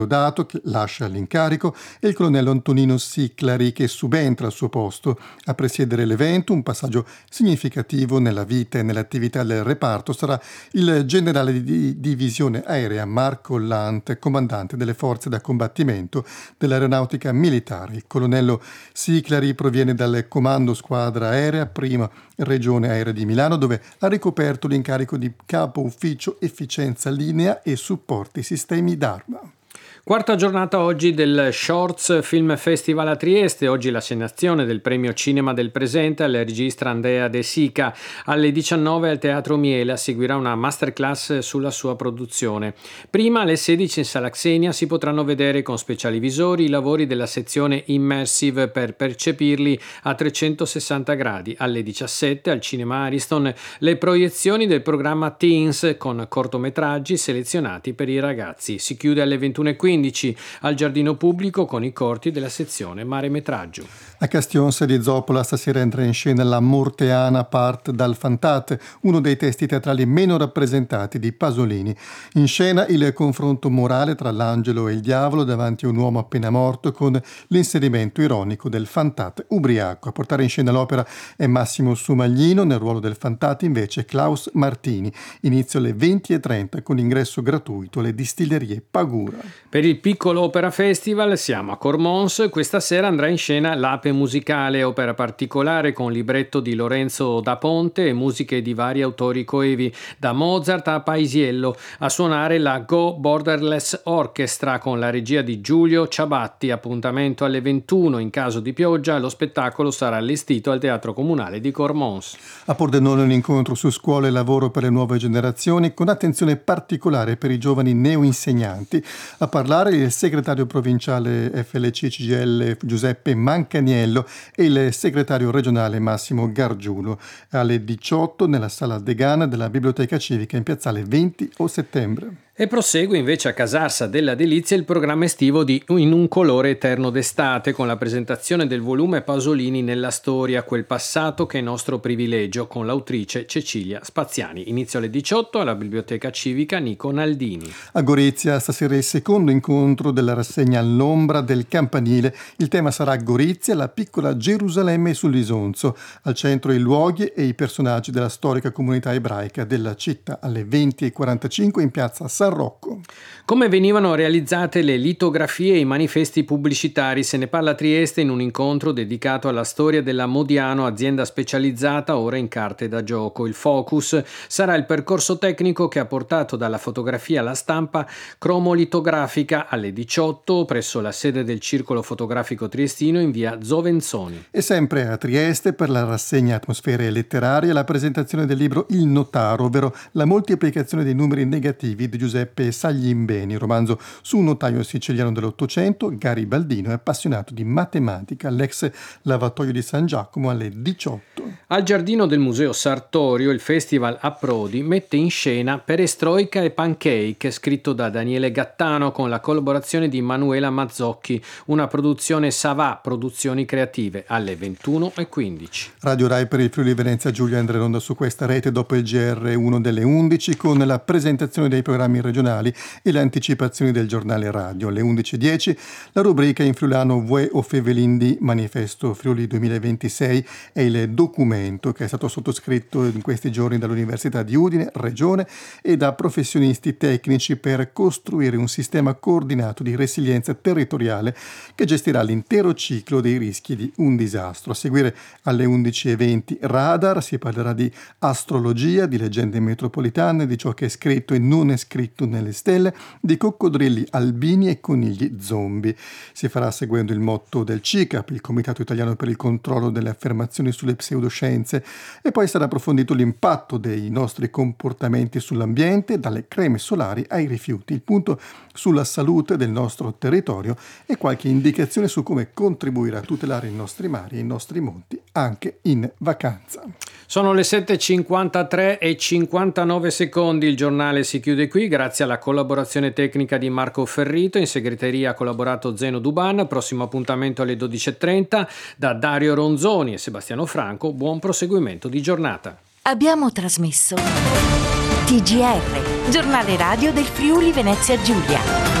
Dato che lascia l'incarico e il colonnello Antonino Siclari che subentra al suo posto a presiedere l'evento. Un passaggio significativo nella vita e nell'attività del reparto sarà il generale di divisione aerea Marco Lant, comandante delle forze da combattimento dell'aeronautica militare. Il colonnello Siclari proviene dal comando squadra aerea, prima regione aerea di Milano, dove ha ricoperto l'incarico di capo ufficio efficienza linea e supporti sistemi d'arma. Quarta giornata oggi del Shorts Film Festival a Trieste. Oggi l'assegnazione del premio Cinema del Presente al regista Andrea De Sica. Alle 19 al Teatro Miele seguirà una masterclass sulla sua produzione. Prima alle 16 in Sala Xenia si potranno vedere con speciali visori i lavori della sezione Immersive per percepirli a 360 gradi. Alle 17 al Cinema Ariston le proiezioni del programma Teens con cortometraggi selezionati per i ragazzi. Si chiude alle 21:15 al giardino pubblico con i corti della sezione Mare Metraggio. A Castionse di Zoppola stasera entra in scena La Morteana part dal Fantat, uno dei testi teatrali meno rappresentati di Pasolini. In scena il confronto morale tra l'angelo e il diavolo davanti a un uomo appena morto, con l'inserimento ironico del Fantat ubriaco. A portare in scena l'opera è Massimo Sumaglino, nel ruolo del Fantat invece Klaus Martini. Inizio alle 20:30 con ingresso gratuito alle distillerie Pagura. Per il Piccolo Opera Festival siamo a Cormons. Questa sera andrà in scena L'Ape Musicale, opera particolare con libretto di Lorenzo da Ponte e musiche di vari autori coevi, da Mozart a Paisiello. A suonare la Go Borderless Orchestra con la regia di Giulio Ciabatti. Appuntamento alle 21. In caso di pioggia lo spettacolo sarà allestito al Teatro Comunale di Cormons. A Pordenone un incontro su scuola e lavoro per le nuove generazioni, con attenzione particolare per i giovani neoinsegnanti. A parlare il segretario provinciale FLC CGIL Giuseppe Mancaniello e il segretario regionale Massimo Gargiulo. Alle 18 nella sala Degana della Biblioteca Civica in piazzale 20 settembre. E prosegue invece a Casarsa della Delizia il programma estivo di In un colore eterno d'estate, con la presentazione del volume Pasolini nella storia, quel passato che è nostro privilegio, con l'autrice Cecilia Spaziani. Inizio alle 18 alla Biblioteca Civica Nico Naldini. A Gorizia stasera il secondo incontro della rassegna All'ombra del campanile. Il tema sarà Gorizia, la piccola Gerusalemme sull'Isonzo. Al centro i luoghi e i personaggi della storica comunità ebraica della città. Alle 20:45 in piazza San Rocco. Come venivano realizzate le litografie e i manifesti pubblicitari? Se ne parla a Trieste in un incontro dedicato alla storia della Modiano, azienda specializzata ora in carte da gioco. Il focus sarà il percorso tecnico che ha portato dalla fotografia alla stampa cromolitografica. Alle 18 presso la sede del Circolo Fotografico Triestino in via Zovenzoni. E sempre a Trieste per la rassegna Atmosfere letterarie la presentazione del libro Il Notaro, ovvero la moltiplicazione dei numeri negativi di Giuseppe Saglimbeni, romanzo su un notaio siciliano dell'Ottocento, garibaldino e appassionato di matematica, all'ex lavatoio di San Giacomo. Alle 18. Al giardino del Museo Sartorio il Festival Approdi mette in scena Perestroika e Pancake, scritto da Daniele Gattano con la collaborazione di Manuela Mazzocchi, una produzione Savà Produzioni Creative. Alle 21:15. Radio Rai per il Friuli Venezia Giulia andrà in onda su questa rete dopo il GR1 delle 11 con la presentazione dei programmi regionali e le anticipazioni del giornale radio. Alle 11:10 la rubrica in friulano Vue o Fevelindi Manifesto Friuli 2026 è il documento che è stato sottoscritto in questi giorni dall'Università di Udine, Regione e da professionisti tecnici per costruire un sistema coordinato di resilienza territoriale che gestirà l'intero ciclo dei rischi di un disastro. A seguire alle 11:20 Radar, si parlerà di astrologia, di leggende metropolitane, di ciò che è scritto e non è scritto nelle stelle, di coccodrilli albini e conigli zombie. Si farà seguendo il motto del CICAP, il Comitato Italiano per il Controllo delle Affermazioni sulle Pseudoscienze, e poi sarà approfondito l'impatto dei nostri comportamenti sull'ambiente, dalle creme solari ai rifiuti, il punto sulla salute del nostro territorio e qualche indicazione su come contribuire a tutelare i nostri mari e i nostri monti anche in vacanza. Sono le 7:53 e 59 secondi. Il giornale si chiude qui grazie alla collaborazione tecnica di Marco Ferrito. In segreteria ha collaborato Zeno Duban. Prossimo appuntamento alle 12:30 da Dario Ronzoni e Sebastiano Franco. Buon proseguimento di giornata. Abbiamo trasmesso TGR, giornale radio del Friuli Venezia Giulia.